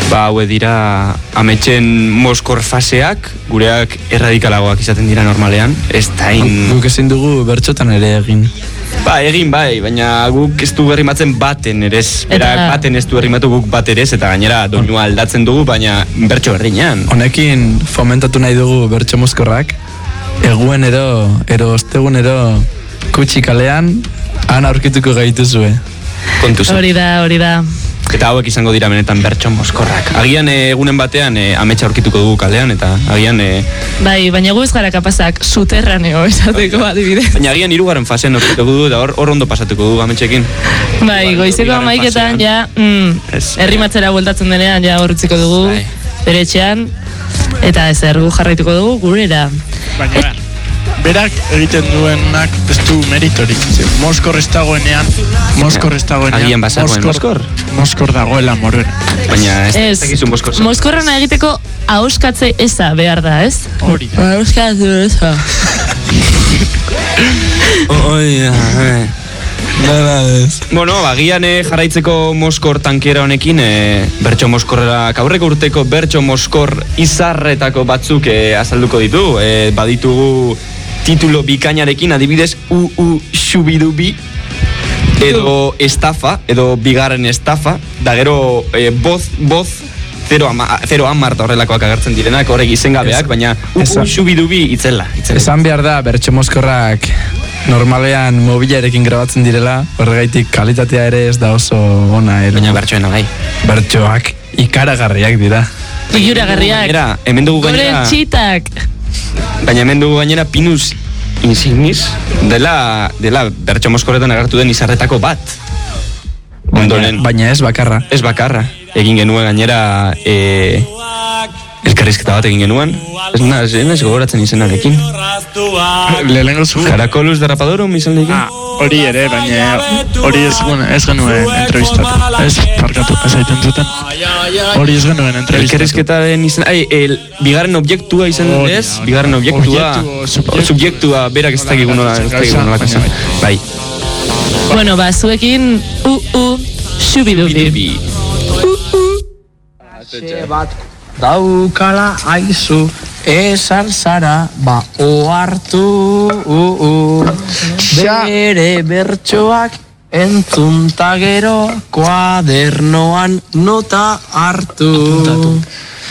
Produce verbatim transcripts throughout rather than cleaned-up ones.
Ba, haue dira ametxen moskor faseak, gureak erradikalagoak izaten dira normalean, ez da in... Guk ezin dugu bertxotan ere egin. Ba, egin bai, baina guk ez du berrimatzen baten ere ez. Bera, eta... baten ez du berrimatu guk bat ere ez, eta gainera doinua aldatzen dugu, baina bertxo berdinean. Honekin fomentatu nahi dugu bertxo mozkorrak, eguen edo, ero ostegun edo kutsi kalean, han aurkituko gaituzue. Kontuz. Hori da, hori da. Eta hauek izango dira benetan bertso mozkorrak. Agian e, egunen batean e, ametsa aurkituko dugu kalean, eta agian... E... Bai, baina gu ez gara kapazak suterraneo esateko adibidez. Baina agian hirugarren fasean aurkituko dugu, eta hor, hor ondo pasatuko dugu ametxekin. Bai, goizeko amaiketan, ja, mm, herrimatzera bueltatzen denean, ja horretziko dugu, bai. Bere etxean, eta ez ergu jarraituko dugu gurera. Baina, berak egiten duenak ez du meritorik. Moskor ez dagoenean, Moskor ez dagoenean. Agian bazagoen Moskor? Moskor dagoela morena. Baina ez dakizu Moskor. Moskorrana egiteko ahoskatze eza behar da, ez? Hori da. Ahoskatze eza. Oi, bueno, agian eh, jarraitzeko Moskor tankera honekin, eh, bertso Moskorrak aurreko urteko bertso Moskor izarretako batzuk eh, azalduko ditu, eh, baditugu titulo bikainarekin, adibidez U U Shubidubi edo estafa, edo bigarren estafa, da gero eh, boz, boz zero, ama, zero amarta horrelakoak agertzen direnak, horrek izengabeak, baina U U Shubidubi itzela, itzela. Esan behar da, bertso Mozkorrak normalean mobilarekin grabatzen direla, horregaitik kalitatea ere ez da oso ona. Ero. Baina bertsoena bai. Bertsoak ikaragarriak dira. Ikaragarriak. Gainera, hemen dugu gainera... Gore txitak. Baina hemen dugu gainera Pinus Insignis dela, dela bertso Mozkorretan agertu den izarretako bat. Ondoren. Baina ez bakarra. Ez bakarra. Egin genuen gainera... E, elkarrizketa bat egin genuen. Ez naz, ez gogoratzen izenarekin. Lehenengo zu. Karakolus derrapadorum izan lehiken. Ah, hori ere, baina hori ez, ez genuen entrevistatu. Ez, parkatu, ez aiten zuten. Hori ez genuen entrevistatu. Elkarrizketaren izan... Ai, el, bigarren objektua izan ez? Bigarren objektua... Subjektua, berak ez dakik nola izan. Bai. Bueno, ba, zuekin U U Shubidubi. U U bat daukala aizu esan zara ba ohartu uh, uh. Bere bertsoak entzunta gero kuadernoan nota hartu.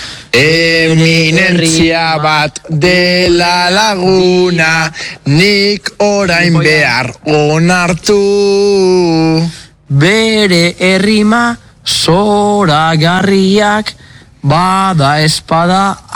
Eminentzia bat dela laguna nik orain behar onartu. Bere errima zoragarriak bada espada